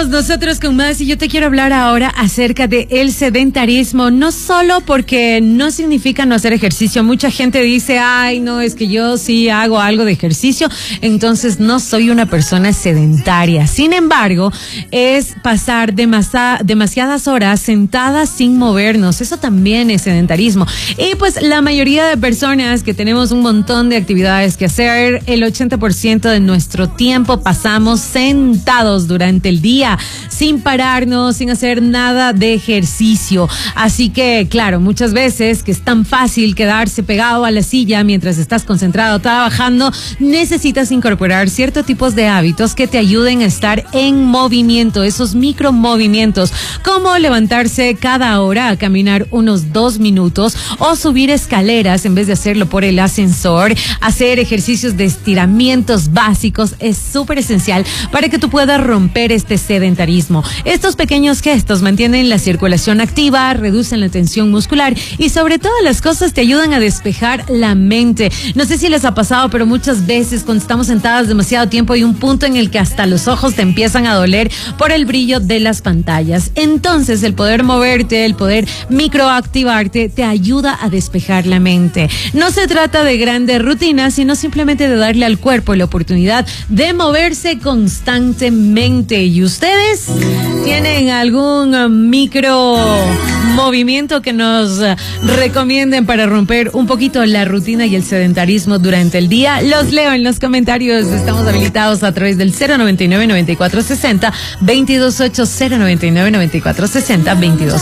Seguimos nosotros con más y yo te quiero hablar ahora acerca de el sedentarismo, no solo porque no significa no hacer ejercicio. Mucha gente dice, ay, no, es que yo sí hago algo de ejercicio, entonces no soy una persona sedentaria. Sin embargo, es pasar demasiadas horas sentadas sin movernos. Eso también es sedentarismo. Y pues la mayoría de personas que tenemos un montón de actividades que hacer, el 80% de nuestro tiempo pasamos sentados durante el día, sin pararnos, sin hacer nada de ejercicio. Así que, claro, muchas veces que es tan fácil quedarse pegado a la silla mientras estás concentrado trabajando, necesitas incorporar ciertos tipos de hábitos que te ayuden a estar en movimiento, esos micromovimientos, como levantarse cada hora a caminar unos 2 minutos o subir escaleras en vez de hacerlo por el ascensor. Hacer ejercicios de estiramientos básicos es súper esencial para que tú puedas romper este sedentarismo. Estos pequeños gestos mantienen la circulación activa, reducen la tensión muscular y sobre todas las cosas te ayudan a despejar la mente. No sé si les ha pasado, pero muchas veces cuando estamos sentadas demasiado tiempo hay un punto en el que hasta los ojos te empiezan a doler por el brillo de las pantallas. Entonces el poder moverte, el poder microactivarte te ayuda a despejar la mente. No se trata de grandes rutinas, sino simplemente de darle al cuerpo la oportunidad de moverse constantemente. ¿Y ustedes tienen algún micro movimiento que nos recomienden para romper un poquito la rutina y el sedentarismo durante el día? Los leo en los comentarios. Estamos habilitados a través del 099-9460, 228-099-9460, 22.